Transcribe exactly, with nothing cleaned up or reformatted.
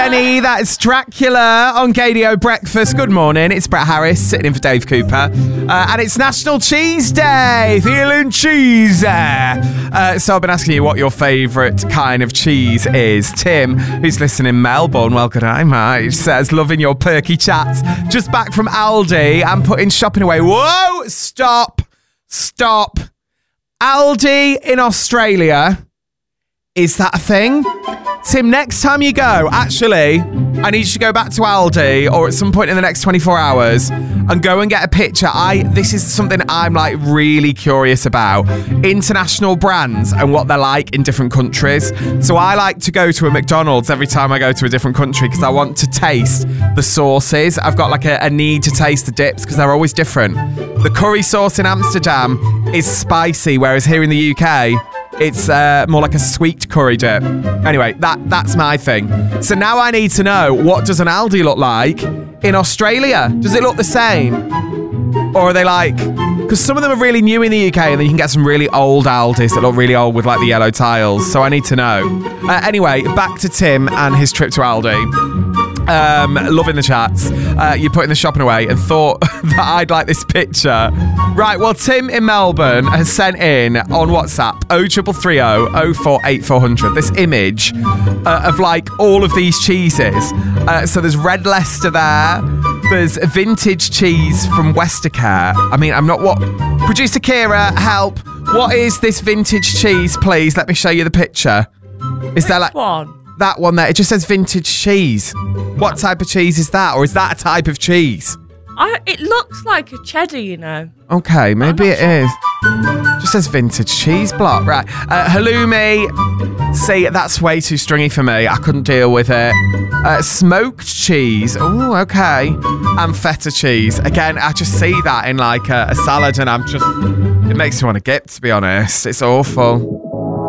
Jenny, that's Dracula on Gadio Breakfast. Good morning, it's Brett Harris sitting in for Dave Cooper. Uh, and it's National Cheese Day, feeling cheesy. Uh, so I've been asking you what your favourite kind of cheese is. Tim, who's listening in Melbourne, well, good day, mate, says, loving your perky chats. Just back from Aldi and putting shopping away. Whoa, stop, stop. Aldi in Australia, is that a thing? Tim, next time you go, actually, I need you to go back to Aldi or at some point in the next twenty-four hours and go and get a picture. I This is something I'm like really curious about. International brands and what they're like in different countries. So I like to go to a McDonald's every time I go to a different country because I want to taste the sauces. I've got like a, a need to taste the dips because they're always different. The curry sauce in Amsterdam is spicy, whereas here in the U K, it's uh, more like a sweet curry dip. Anyway, that that's my thing. So now I need to know, what does an Aldi look like in Australia? Does it look the same? Or are they like... Because some of them are really new in the U K and then you can get some really old Aldis that look really old with like the yellow tiles. So I need to know. Uh, anyway, back to Tim and his trip to Aldi. Um, loving the chats. Uh, you're putting the shopping away and thought that I'd like this picture. Right, well, Tim in Melbourne has sent in on WhatsApp oh triple three oh oh four eight four hundred this image uh, of like all of these cheeses. Uh, so there's Red Leicester there. There's a vintage cheese from Westercare. I mean, I'm not what... Producer Kira, help. What is this vintage cheese, please? Let me show you the picture. Is Which there like... one? That one there, it just says vintage cheese. What type of cheese is that? Or is that a type of cheese? I, it looks like a cheddar, you know. Okay, maybe it sure. is. Just says vintage cheese block. Right. Uh, halloumi. See, that's way too stringy for me. I couldn't deal with it. Uh, smoked cheese. Oh, okay. And feta cheese. Again, I just see that in like a, a salad and I'm just... It makes me want to gip, to be honest. It's awful.